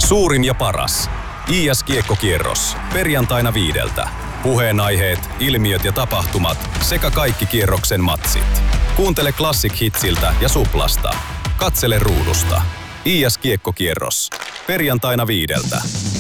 Suurin ja paras. IS-kiekkokierros. Perjantaina 5. Puheenaiheet, ilmiöt ja tapahtumat sekä kaikki kierroksen matsit. Kuuntele Classic Hitsiltä ja Suplasta. Katsele ruudusta. IS-kiekkokierros. Perjantaina 5.